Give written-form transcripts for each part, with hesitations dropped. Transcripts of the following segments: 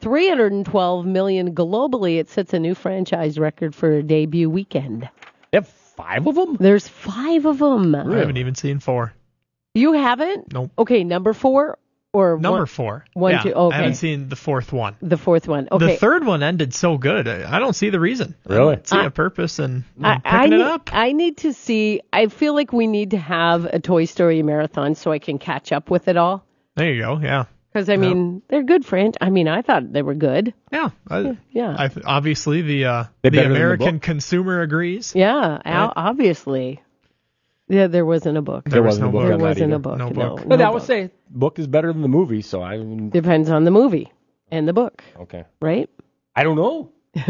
$312 million globally. It sets a new franchise record for a debut weekend. They have 5 of them? There's 5 of them. I haven't even seen 4. You haven't? Nope. Okay, number 4 or number 4. One, yeah, 2. Okay. I haven't seen the 4th one. The 4th one. Okay. The 3rd one ended so good. I don't see the reason. Really? I don't see a purpose in picking it up. I need to see. I feel like we need to have a Toy Story marathon so I can catch up with it all. There you go. Yeah. Because, I mean, they're good friends. I mean, I thought they were good. Yeah. Yeah. Obviously, the better than the American book? consumer agrees. Yeah, Right. Obviously. Yeah, there wasn't a book. There wasn't a book There on that wasn't either. a book. No book. But no I would book. say book is better than the movie, so Depends on the movie and the book, okay. right? I don't know.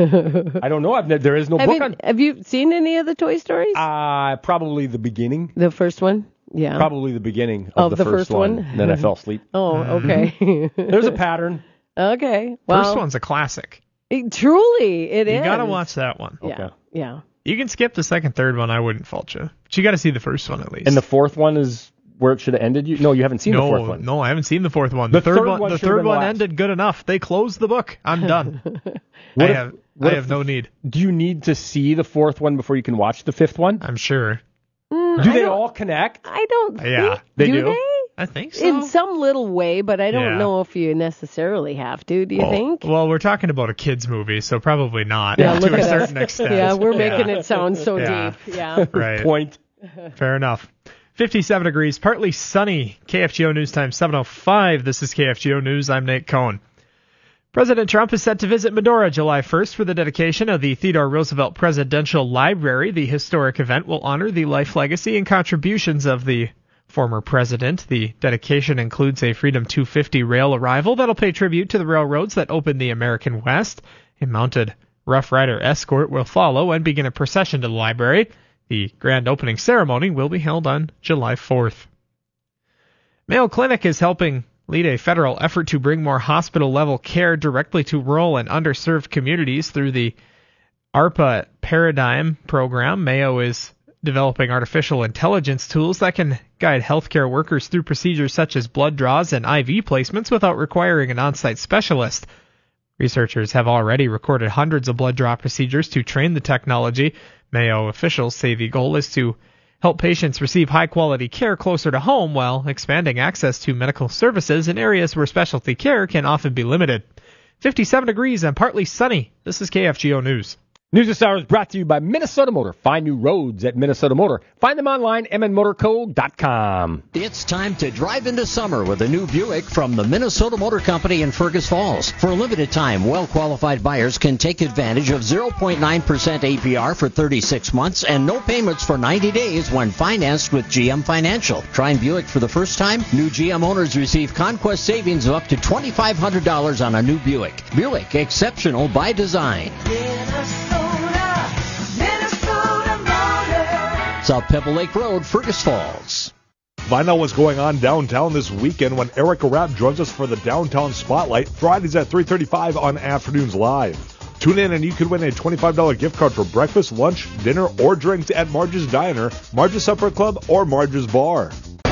I don't know. There is no book on. Have you seen any of the Toy Stories? Probably the beginning. The first one? Yeah. Probably the beginning of the first first one? Then I fell asleep. Oh, okay. There's a pattern. Okay. Well, First one's a classic. Truly, it is. You got to watch that one. Yeah. Okay. Yeah. You can skip the second, third one. I wouldn't fault you. But you got to see the first one at least. And the 4th one is where it should have ended. You haven't seen the 4th one. No, I haven't seen the 4th one. The The third one the should have third been one last. ended good enough. They closed the book. I'm done. What I if have no need. Do you need to see the 4th one before you can watch the 5th one? I'm sure. Do they all connect? I don't Yeah, think. they do. do. They? I think so. In some little way, but I don't Yeah. know if you necessarily have to. Do you think? Well, we're talking about a kids movie, so probably not Yeah, look to a at us. certain extent. Yeah, we're making it sound so Yeah. deep. Yeah. Right. Point. Fair enough. 57 degrees, partly sunny. KFGO News Time 7:05. This is KFGO News. I'm Nate Cohn. President Trump is set to visit Medora July 1st for the dedication of the Theodore Roosevelt Presidential Library. The historic event will honor the life, legacy, and contributions of the former president. The dedication includes a Freedom 250 rail arrival that'll pay tribute to the railroads that opened the American West. A mounted Rough Rider escort will follow and begin a procession to the library. The grand opening ceremony will be held on July 4th. Mayo Clinic is helping lead a federal effort to bring more hospital-level care directly to rural and underserved communities through the ARPA Paradigm program. Mayo is developing artificial intelligence tools that can guide healthcare workers through procedures such as blood draws and IV placements without requiring an on-site specialist. Researchers have already recorded hundreds of blood draw procedures to train the technology. Mayo officials say the goal is to help patients receive high-quality care closer to home while expanding access to medical services in areas where specialty care can often be limited. 57 degrees and partly sunny. This is KFGO News. News this hour is brought to you by Minnesota Motor. Find new roads at Minnesota Motor. Find them online, mnmotorco.com. It's time to drive into summer with a new Buick from the Minnesota Motor Company in Fergus Falls. For a limited time, well-qualified buyers can take advantage of 0.9% APR for 36 months and no payments for 90 days when financed with GM Financial. Trying Buick for the first time? New GM owners receive conquest savings of up to $2,500 on a new Buick. Buick, exceptional by design. South Pebble Lake Road, Fergus Falls. Find out what's going on downtown this weekend when Erica Rapp joins us for the Downtown Spotlight, Fridays at 3:35 on Afternoons Live. Tune in and you could win a $25 gift card for breakfast, lunch, dinner, or drinks at Marge's Diner, Marge's Supper Club, or Marge's Bar.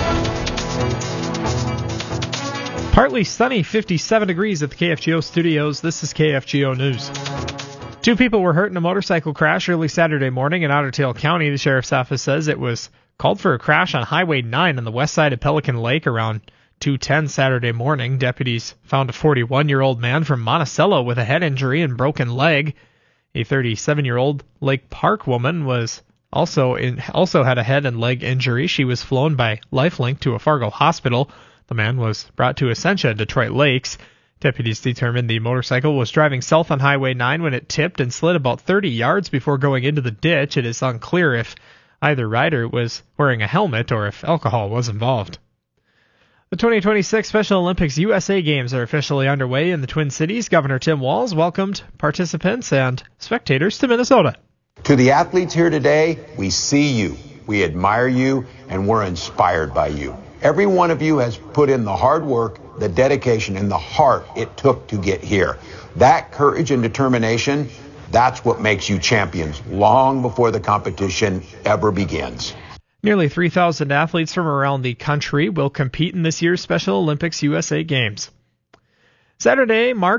Partly sunny, 57 degrees at the KFGO studios. This is KFGO News. 2 people were hurt in a motorcycle crash early Saturday morning in Otter Tail County. The sheriff's office says it was called for a crash on Highway 9 on the west side of Pelican Lake around 2:10 Saturday morning. Deputies found a 41-year-old man from Monticello with a head injury and broken leg. A 37-year-old Lake Park woman was also had a head and leg injury. She was flown by Lifelink to a Fargo hospital. The man was brought to Essentia, Detroit Lakes. Deputies determined the motorcycle was driving south on Highway 9 when it tipped and slid about 30 yards before going into the ditch. It is unclear if either rider was wearing a helmet or if alcohol was involved. The 2026 Special Olympics USA Games are officially underway in the Twin Cities. Governor Tim Walz welcomed participants and spectators to Minnesota. To the athletes here today, we see you, we admire you, and we're inspired by you. Every one of you has put in the hard work, the dedication, and the heart it took to get here. That courage and determination, that's what makes you champions long before the competition ever begins. Nearly 3,000 athletes from around the country will compete in this year's Special Olympics USA Games. Saturday marked